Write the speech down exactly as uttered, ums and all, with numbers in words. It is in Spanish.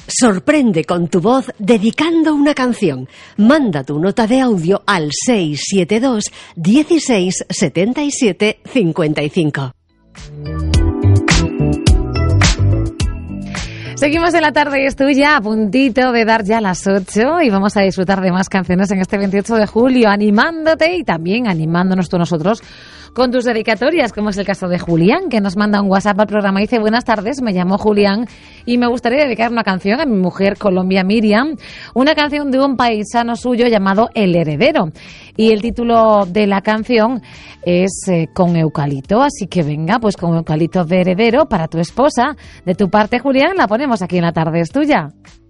Sorprende con tu voz dedicando una canción. Manda tu nota de audio al seis siete dos, dieciséis, setenta y siete, cincuenta y cinco. Seguimos en la tarde y estoy ya a puntito de dar ya las ocho y vamos a disfrutar de más canciones en este veintiocho de julio, animándote y también animándonos tú nosotros con tus dedicatorias, como es el caso de Julián, que nos manda un WhatsApp al programa y dice: buenas tardes, me llamo Julián y me gustaría dedicar una canción a mi mujer Colombia Miriam, una canción de un paisano suyo llamado El Heredero. Y el título de la canción es eh, Con Eucalipto, así que venga, pues con Eucalipto de Heredero para tu esposa. De tu parte, Julián, la ponemos aquí en la tarde, es tuya.